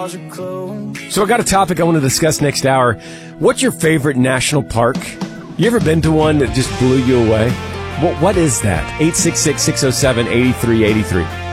So I got a topic I want to discuss next hour. What's your favorite national park? You ever been to one that just blew you away? What is that? 866-607-8383.